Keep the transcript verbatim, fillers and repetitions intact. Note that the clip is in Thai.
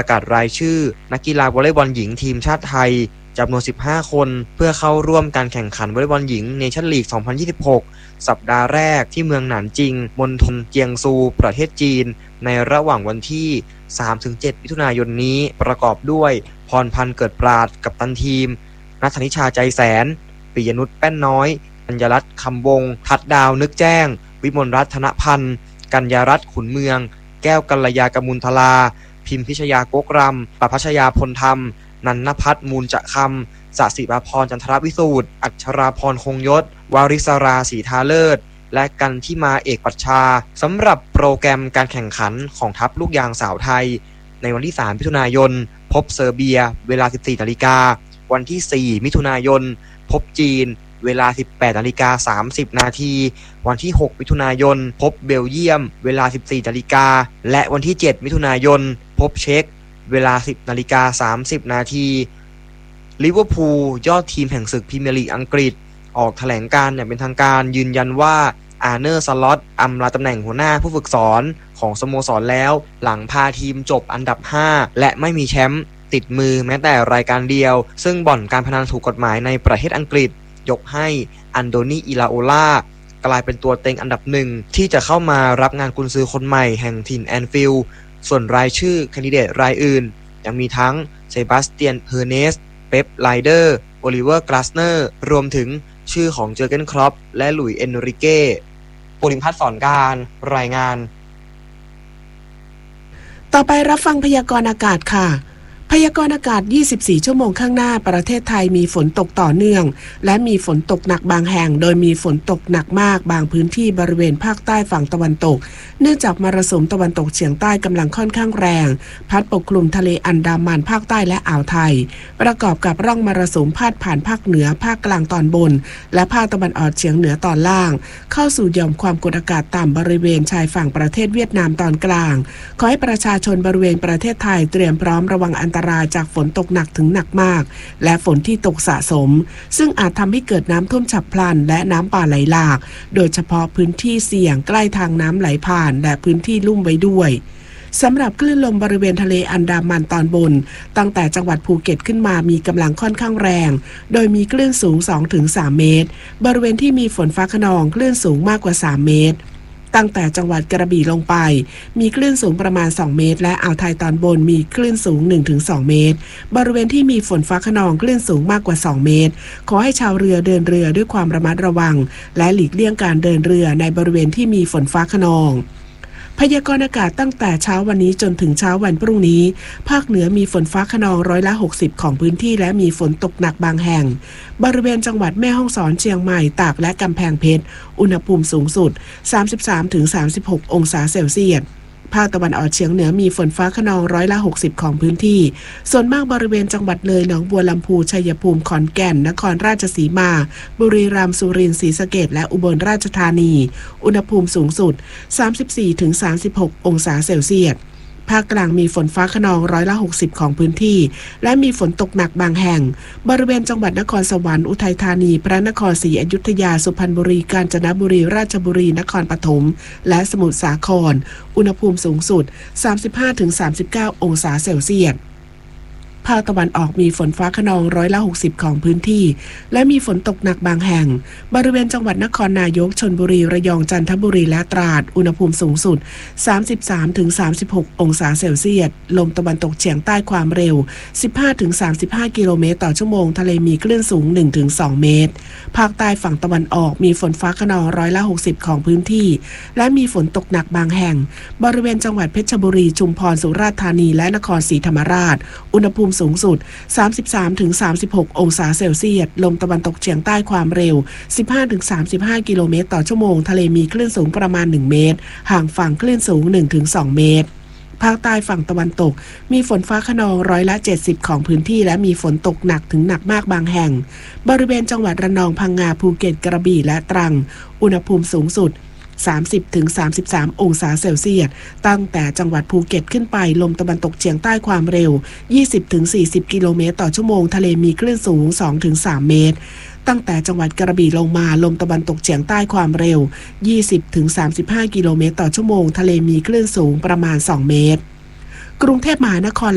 ประกาศรายชื่อนักกีฬาวอลเลย์บอลหญิงทีมชาติไทยจำนวนสิบห้าคนเพื่อเข้าร่วมการแข่งขันวอลเลย์บอลหญิงเนชั่นลีก สองพันยี่สิบหก สัปดาห์แรกที่เมืองหนานจิงมณฑลเจียงซูประเทศจีนในระหว่างวันที่ สามถึงเจ็ด มิถุนายนนี้ประกอบด้วยพรพันธ์เกิดปราดกัปตันทีมณัฐนิชาใจแสนปิยนุชแป้นน้อยกัญญารัตน์คำวงทัดดาวนึกแจ้งวิมลรัตน์ธนพันธ์กัญญารัตน์ขุนเมืองแก้วกัลยากมุลทลาพิมพิชยาโกกรำประภัชยาพลธรรมนันนภัทรมูลจะคำสศิราพรจันทรวิสูตรอัชราพรคงยศวาริศราศรีทาเลิศและกันที่มาเอกปัชชาสำหรับโปรแกรมการแข่งขันของทัพลูกยางสาวไทยในวันที่สามมิถุนายนพบเซอร์เบียเวลา สิบสี่นาฬิกาวันที่สี่มิถุนายนพบจีนเวลา สิบแปดนาฬิกาสามสิบนาทีวันที่หกมิถุนายนพบเบลเยียมเวลา สิบสี่นาฬิกาและวันที่เจ็ดมิถุนายนพบเช็กเวลา สิบนาฬิกาสามสิบนาทีลิเวอร์พูลยอดทีมแห่งศึกพรีเมียร์ลีกอังกฤษออกแถลงการอย่างเป็นทางการยืนยันว่าอาร์เนอร์สล็อตอำลาตำแหน่งหัวหน้าผู้ฝึกสอนของสโมสรแล้วหลังพาทีมจบอันดับห้าและไม่มีแชมป์ติดมือแม้แต่รายการเดียวซึ่งบ่อนการพนันถูกกฎหมายในประเทศอังกฤษยกให้อันโดนีอิลาโอลากลายเป็นตัวเต็งอันดับหนึ่งที่จะเข้ามารับงานกุนซือคนใหม่แห่งถิ่นแอนฟิลด์ส่วนรายชื่อแคนดิเดตรายอื่นยังมีทั้งเซบาสเตียนเฮอร์เนสเป๊ปไลเดอร์โอลิเวอร์กลาสเนอร์รวมถึงชื่อของเจอร์เกนคล็อปและหลุยส์เอนริเก้ปุริพัฒน์สอนการรายงานต่อไปรับฟังพยากรณ์อากาศค่ะพยากรณ์อากาศยี่สิบสี่ชั่วโมงข้างหน้าประเทศไทยมีฝนตกต่อเนื่องและมีฝนตกหนักบางแห่งโดยมีฝนตกหนักมากบางพื้นที่บริเวณภาคใต้ฝั่งตะวันตกเนื่องจากมรสุมตะวันตกเฉียงใต้กำลังค่อนข้างแรงพัดปกคลุมทะเลอันดามันภาคใต้และอ่าวไทยประกอบกับร่องมรสุมพาดผ่านภาคเหนือภาคกลางตอนบนและภาคตะวันออกเฉียงเหนือตอนล่างเข้าสู่หย่อมความกดอากาศต่ำบริเวณชายฝั่งประเทศเวียดนามตอนกลางขอให้ประชาชนบริเวณประเทศไทยเตรียมพร้อมระวังอันตรายจากฝนตกหนักถึงหนักมากและฝนที่ตกสะสมซึ่งอาจทำให้เกิดน้ำท่วมฉับพลันและน้ำป่าไหลหลากโดยเฉพาะพื้นที่เสี่ยงใกล้ทางน้ำไหลผ่านและพื้นที่ลุ่มไว้ด้วยสำหรับคลื่นลมบริเวณทะเลอันดามันตอนบนตั้งแต่จังหวัดภูเก็ตขึ้นมามีกำลังค่อนข้างแรงโดยมีคลื่นสูง สองถึงสาม เมตรบริเวณที่มีฝนฟ้าคะนองคลื่นสูงมากกว่าสามเมตรตั้งแต่จังหวัดกระบี่ลงไปมีคลื่นสูงประมาณสองเมตรและอ่าวไทยตอนบนมีคลื่นสูง หนึ่งถึงสอง เมตรบริเวณที่มีฝนฟ้าคะนองคลื่นสูงมากกว่าสองเมตรขอให้ชาวเรือเดินเรือด้วยความระมัดระวังและหลีกเลี่ยงการเดินเรือในบริเวณที่มีฝนฟ้าคะนองพยากรณ์อากาศตั้งแต่เช้าวันนี้จนถึงเช้าวันพรุ่งนี้ภาคเหนือมีฝนฟ้าคะนองร้อยละหกสิบของพื้นที่และมีฝนตกหนักบางแห่งบริเวณจังหวัดแม่ฮ่องสอนเชียงใหม่ตากและกำแพงเพชรอุณหภูมิสูงสุด สามสิบสามถึงสามสิบหก องศาเซลเซียสภาคตะวันออกเฉียงเหนือมีฝนฟ้าคะนองร้อยละหกสิบของพื้นที่ส่วนมากบริเวณจังหวัดเลยหนองบัวลำพูชัยภูมิขอนแก่นนครราชสีมาบุรีรัมย์สุรินทร์ศรีสะเกษและอุบลราชธานีอุณหภูมิสูงสุด สามสิบสี่ถึงสามสิบหก องศาเซลเซียสภาคกลางมีฝนฟ้าคะนองร้อยละหกสิบของพื้นที่และมีฝนตกหนักบางแห่งบริเวณจังหวัดนครสวรรค์อุทัยธานีพระนครศรีอยุธยาสุพรรณบุรีกาญจนบุรีราชบุรีนครปฐมและสมุทรสาครอุณหภูมิสูงสุด สามสิบห้าถึงสามสิบเก้า องศาเซลเซียสภาคตะวันออกมีฝนฟ้าคะนองร้อยละหกสิบของพื้นที่และมีฝนตกหนักบางแห่งบริเวณจังหวัดนครนายกชลบุรีระยองจันทบุรีและตราดอุณหภูมิสูงสุด สามสิบสามถึงสามสิบหก องศาเซลเซียสลมตะวันตกเฉียงใต้ความเร็ว สิบห้าถึงสามสิบห้า กิโลเมตรต่อชั่วโมงทะเลมีคลื่นสูง หนึ่งถึงสอง เมตรภาคใต้ฝั่งตะวันออกมีฝนฟ้าคะนองร้อยละหกสิบของพื้นที่และมีฝนตกหนักบางแห่งบริเวณจังหวัดเพชรบุรีชุมพรสุราษฎร์ธานีและนครศรีธรรมราชอุณหภูมิสูงสุด สามสิบสามถึงสามสิบหก องศาเซลเซียสลมตะวันตกเฉียงใต้ความเร็ว สิบห้าถึงสามสิบห้า กิโลเมตรต่อชั่วโมงทะเลมีคลื่นสูงประมาณหนึ่งเมตรห่างฝั่งคลื่นสูง หนึ่งถึงสอง เมตรภาคใต้ฝั่งตะวันตกมีฝนฟ้าคะนองร้อยละเจ็ดสิบของพื้นที่และมีฝนตกหนักถึงหนักมากบางแห่งบริเวณจังหวัดระนองพังงาภูเก็ตกระบี่และตรังอุณหภูมิสูงสุด สามสิบถึงสามสิบสาม องศาเซลเซียสตั้งแต่จังหวัดภูเก็ตขึ้นไปลมตะวันตกเฉียงใต้ความเร็ว ยี่สิบถึงสี่สิบ กิโลเมตรต่อชั่วโมงทะเลมีคลื่นสูง สองถึงสาม เมตรตั้งแต่จังหวัดกระบี่ลงมาลมตะวันตกเฉียงใต้ความเร็ว ยี่สิบถึงสามสิบห้า กิโลเมตรต่อชั่วโมงทะเลมีคลื่นสูงประมาณสองเมตรกรุงเทพมหานคร